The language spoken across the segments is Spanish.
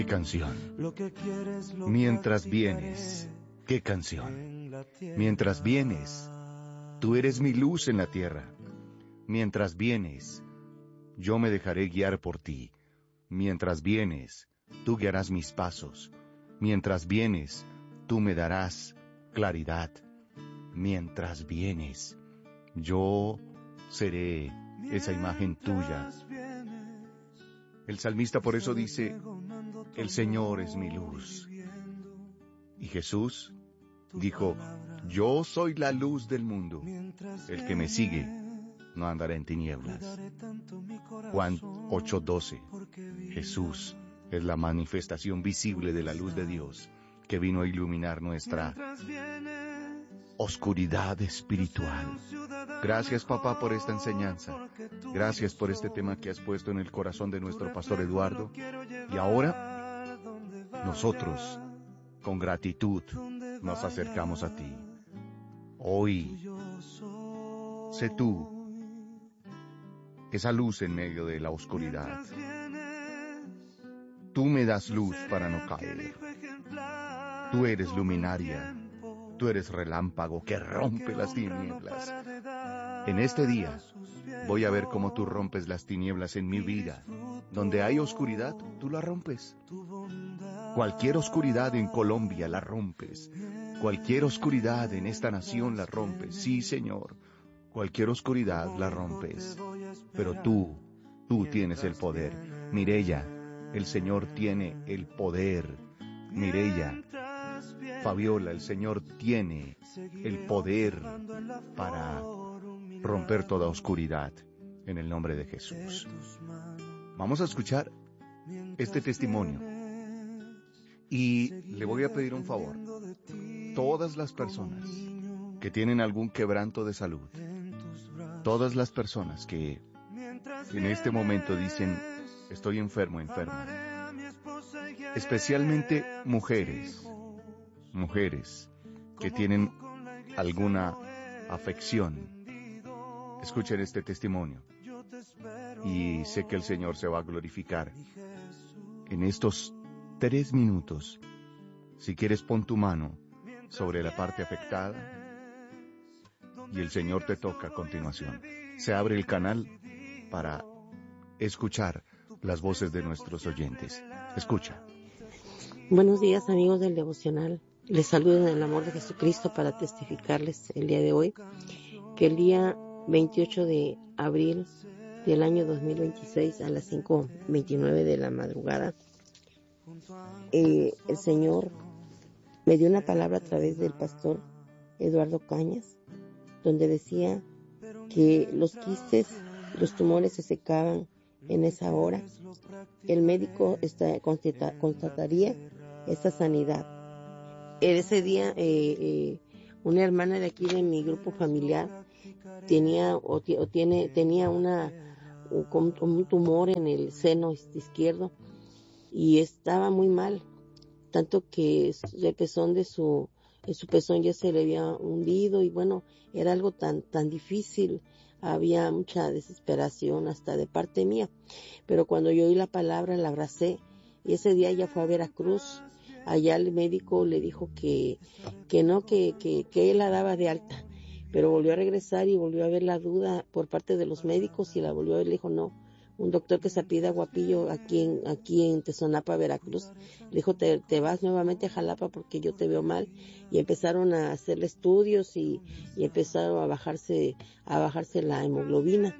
¿Qué canción? Mientras vienes, ¿qué canción? Mientras vienes, tú eres mi luz en la tierra. Mientras vienes, yo me dejaré guiar por ti. Mientras vienes, tú guiarás mis pasos. Mientras vienes, tú me darás claridad. Mientras vienes, yo seré esa imagen tuya. El salmista por eso dice, el Señor es mi luz. Y Jesús dijo, yo soy la luz del mundo. El que me sigue no andará en tinieblas. Juan 8:12. Jesús es la manifestación visible de la luz de Dios que vino a iluminar nuestra oscuridad espiritual. Gracias, papá, por esta enseñanza. Gracias por este tema que has puesto en el corazón de nuestro pastor Eduardo. Y ahora, nosotros, con gratitud, nos acercamos a ti. Hoy, sé tú esa luz en medio de la oscuridad. Tú me das luz para no caer. Tú eres luminaria. Tú eres relámpago que rompe las tinieblas. En este día voy a ver cómo tú rompes las tinieblas en mi vida. Donde hay oscuridad, tú la rompes. Cualquier oscuridad en Colombia la rompes. Cualquier oscuridad en esta nación la rompes. Sí, Señor. Cualquier oscuridad la rompes. Pero tú tienes el poder. Mireya, el Señor tiene el poder. Mireya, Fabiola, el Señor tiene el poder para romper toda oscuridad en el nombre de Jesús. Vamos a escuchar este testimonio y le voy a pedir un favor. Todas las personas que tienen algún quebranto de salud, todas las personas que en este momento dicen, estoy enfermo, enferma, especialmente mujeres que tienen alguna afección, escuchen este testimonio y sé que el Señor se va a glorificar en estos 3 minutos. Si quieres, pon tu mano sobre la parte afectada y el Señor te toca a continuación. Se abre el canal para escuchar las voces de nuestros oyentes. Escucha. Buenos días, amigos del devocional. Les saludo en el amor de Jesucristo para testificarles el día de hoy que el día 28 de abril del año 2026 a las 5:29 de la madrugada, el Señor me dio una palabra a través del pastor Eduardo Cañas, donde decía que los quistes, los tumores se secaban en esa hora. El médico constataría esta sanidad. En ese día, una hermana de aquí de mi grupo familiar tenía un tumor en el seno izquierdo y estaba muy mal, tanto que el pezón su pezón ya se le había hundido y bueno, era algo tan difícil, había mucha desesperación hasta de parte mía, pero cuando yo oí la palabra la abracé y ese día ella fue a Veracruz. Allá el médico le dijo que él la daba de alta, pero volvió a regresar y volvió a ver la duda por parte de los médicos y la volvió a ver, le dijo no. Un doctor que se apellida Guapillo aquí en Tezonapa, Veracruz, le dijo te vas nuevamente a Jalapa porque yo te veo mal, y empezaron a hacerle estudios y empezaron a bajarse la hemoglobina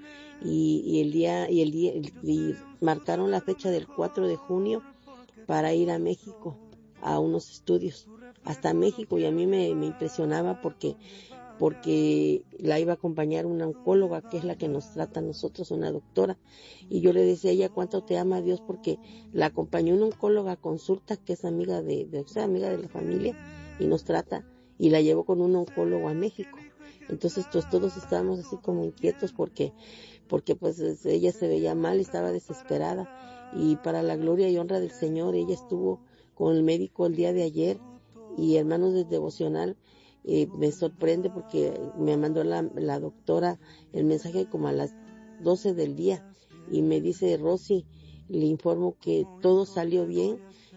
y marcaron la fecha del 4 de junio para ir a México a unos estudios hasta México, y a mí me impresionaba porque la iba a acompañar una oncóloga que es la que nos trata a nosotros, una doctora, y yo le decía a ella cuánto te ama Dios porque la acompañó una oncóloga a consulta que es amiga de la familia y nos trata, y la llevó con un oncólogo a México. Entonces todos estábamos así como inquietos porque pues ella se veía mal, estaba desesperada, y para la gloria y honra del Señor ella estuvo con el médico el día de ayer. Y hermanos del devocional, me sorprende porque me mandó la doctora el mensaje como a las 12 del día y me dice: Rosy, le informo que todo salió bien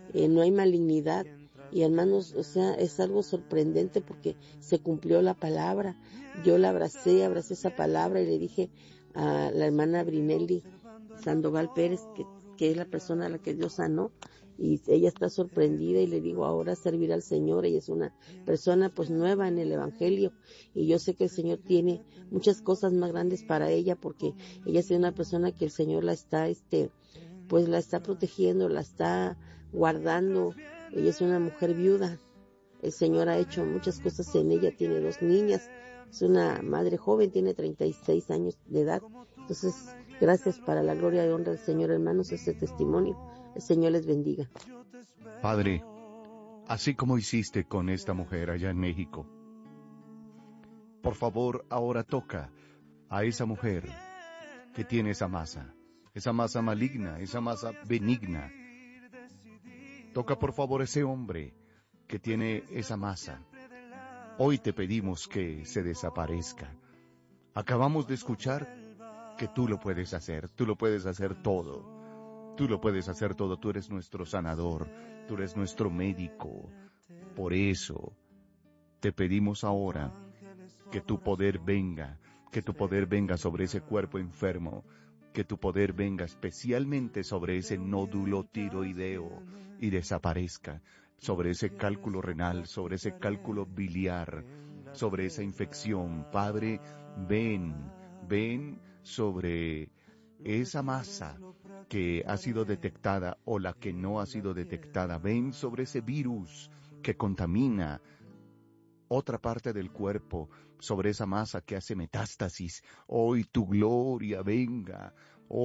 no hay malignidad. Y hermanos, o sea, es algo sorprendente porque se cumplió la palabra. Yo la abracé esa palabra y le dije a la hermana Brinelli Sandoval Pérez, que es la persona a la que Dios sanó, y ella está sorprendida y le digo ahora servir al Señor. Ella es una persona pues nueva en el Evangelio y yo sé que el Señor tiene muchas cosas más grandes para ella porque ella es una persona que el Señor la está pues la está protegiendo, la está guardando. Ella es una mujer viuda. El Señor ha hecho muchas cosas en ella, tiene 2 niñas, es una madre joven, tiene 36 años de edad. Entonces, gracias, para la gloria y honra del Señor, hermanos, este testimonio. El Señor les bendiga. Padre, así como hiciste con esta mujer allá en México, por favor, ahora toca a esa mujer que tiene esa masa maligna, esa masa benigna. Toca por favor ese hombre que tiene esa masa. Hoy te pedimos que se desaparezca. Acabamos de escuchar que tú lo puedes hacer todo. Tú lo puedes hacer todo, tú eres nuestro sanador, tú eres nuestro médico. Por eso te pedimos ahora que tu poder venga sobre ese cuerpo enfermo, que tu poder venga especialmente sobre ese nódulo tiroideo y desaparezca, sobre ese cálculo renal, sobre ese cálculo biliar, sobre esa infección. Padre, ven sobre esa masa que ha sido detectada o la que no ha sido detectada. Ven sobre ese virus que contamina otra parte del cuerpo, sobre esa masa que hace metástasis. Hoy tu gloria venga,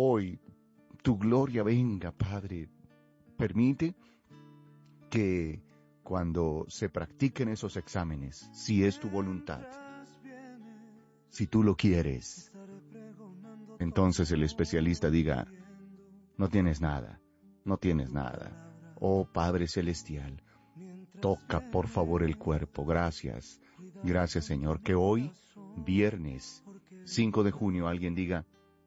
Padre. Permite que cuando se practiquen esos exámenes, si es tu voluntad, si tú lo quieres, entonces el especialista diga, no tienes nada. Oh Padre Celestial, toca por favor el cuerpo. Gracias Señor, que hoy, viernes 5 de junio, alguien diga,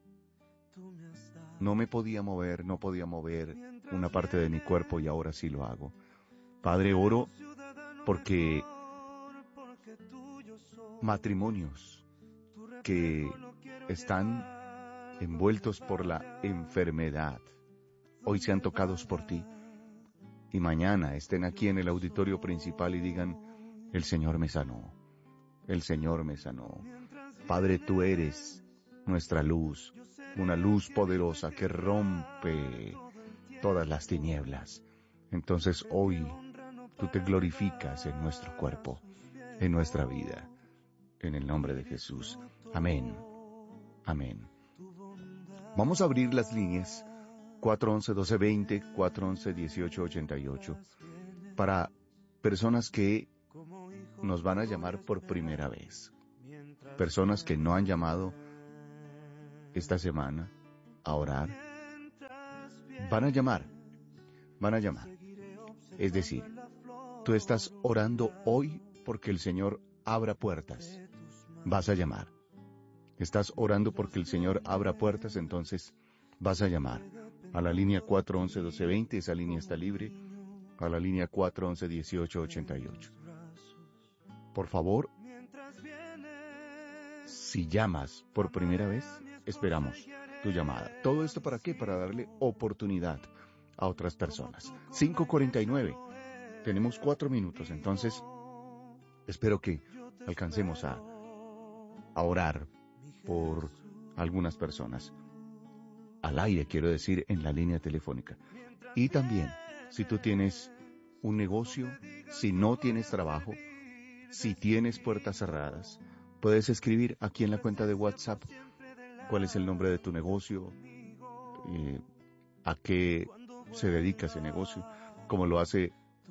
no podía mover una parte de mi cuerpo y ahora sí lo hago. Padre, oro porque matrimonios que están envueltos por la enfermedad, hoy sean tocados por ti. Y mañana estén aquí en el auditorio principal y digan, el Señor me sanó. Padre, tú eres nuestra luz, una luz poderosa que rompe todas las tinieblas. Entonces hoy tú te glorificas en nuestro cuerpo, en nuestra vida, en el nombre de Jesús. Amén. Vamos a abrir las líneas 411-1220, 411-1888, para personas que nos van a llamar por primera vez. Personas que no han llamado esta semana a orar, van a llamar. Es decir, tú estás orando hoy porque el Señor abra puertas. Vas a llamar. Estás orando porque el Señor abra puertas, entonces vas a llamar a la línea 411-1220, esa línea está libre, a la línea 411-1888. Por favor, si llamas por primera vez, esperamos tu llamada. ¿Todo esto para qué? Para darle oportunidad a otras personas. 5:49, tenemos 4 minutos, entonces espero que alcancemos a orar por algunas personas. Al aire, quiero decir, en la línea telefónica. Y también, si tú tienes un negocio, si no tienes trabajo, si tienes puertas cerradas, puedes escribir aquí en la cuenta de WhatsApp cuál es el nombre de tu negocio, a qué se dedica ese negocio, como lo hace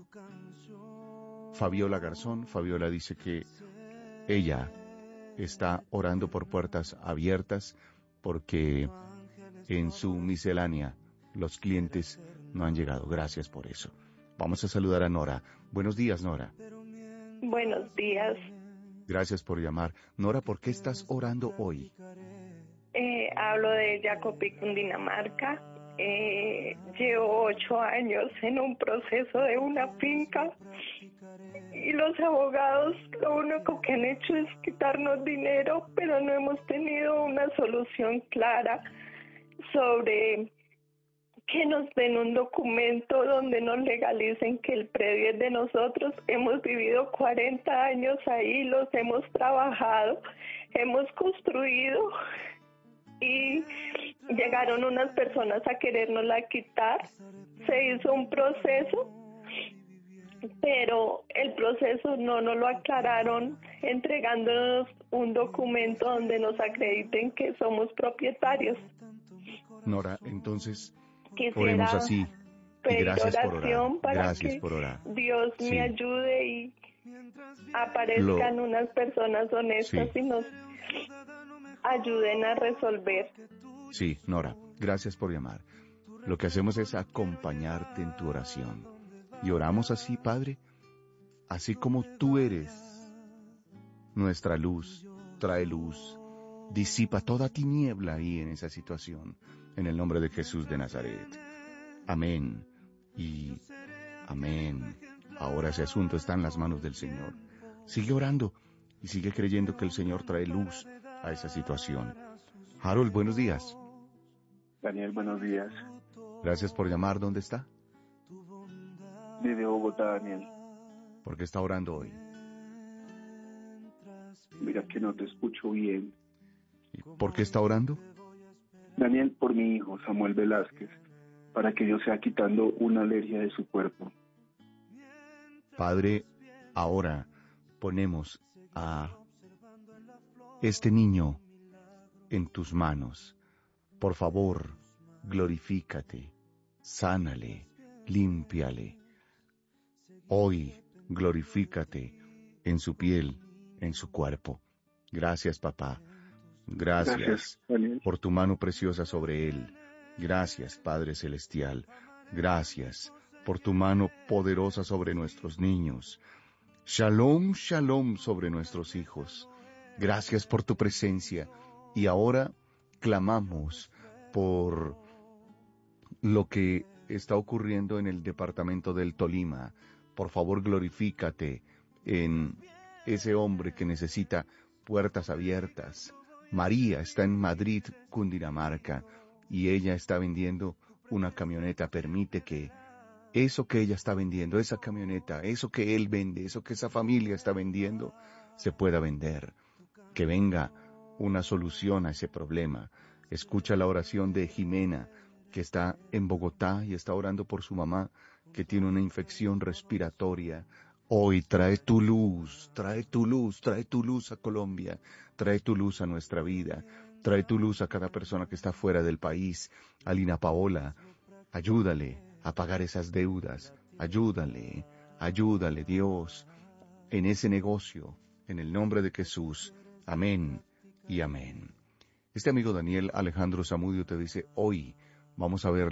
Fabiola Garzón. Fabiola dice que ella está orando por puertas abiertas porque en su miscelánea los clientes no han llegado. Gracias por eso. Vamos a saludar a Nora. Buenos días, Nora. Buenos días. Gracias por llamar. Nora, ¿por qué estás orando hoy? Hablo de Jacopí, Cundinamarca. Llevo 8 años en un proceso de una finca y los abogados lo único que han hecho es quitarnos dinero, pero no hemos tenido una solución clara sobre que nos den un documento donde nos legalicen que el predio es de nosotros. Hemos vivido 40 años ahí, los hemos trabajado, hemos construido y llegaron unas personas a querérnosla quitar. Se hizo un proceso, pero el proceso no nos lo aclararon entregándonos un documento donde nos acrediten que somos propietarios. Nora, entonces, Quisiera oremos así. Y gracias por orar. oración para Gracias que por orar. Dios Sí. me ayude y aparezcan unas personas honestas Sí. y nos ayuden a resolver. Sí, Nora, gracias por llamar. Lo que hacemos es acompañarte en tu oración. Y oramos así, Padre, así como tú eres nuestra luz, trae luz, disipa toda tiniebla ahí en esa situación, en el nombre de Jesús de Nazaret. Amén y amén. Ahora ese asunto está en las manos del Señor. Sigue orando y sigue creyendo que el Señor trae luz a esa situación. Harold, buenos días. Daniel, buenos días. Gracias por llamar. ¿Dónde está? Desde Bogotá, Daniel. ¿Por qué está orando hoy? Mira que no te escucho bien. ¿Y por qué está orando? Daniel, por mi hijo, Samuel Velázquez, para que Dios sea quitando una alergia de su cuerpo. Padre, ahora ponemos a este niño en tus manos. Por favor, glorifícate, sánale, límpiale. Hoy, glorifícate en su piel, en su cuerpo. Gracias, papá. Gracias Daniel. por tu mano preciosa sobre él. Gracias, Padre Celestial. Gracias por tu mano poderosa sobre nuestros niños. Shalom, shalom sobre nuestros hijos. Gracias por tu presencia. Y ahora clamamos por lo que está ocurriendo en el departamento del Tolima. Por favor, glorifícate en ese hombre que necesita puertas abiertas. María está en Madrid, Cundinamarca, y ella está vendiendo una camioneta. Permite que eso que ella está vendiendo, esa camioneta, eso que él vende, eso que esa familia está vendiendo, se pueda vender. Que venga una solución a ese problema. Escucha la oración de Jimena, que está en Bogotá y está orando por su mamá, que tiene una infección respiratoria. Hoy trae tu luz, trae tu luz, trae tu luz a Colombia, trae tu luz a nuestra vida, trae tu luz a cada persona que está fuera del país. A Lina Paola, ayúdale a pagar esas deudas, ayúdale, Dios, en ese negocio, en el nombre de Jesús. Amén y amén. Este amigo Daniel Alejandro Zamudio te dice, hoy vamos a ver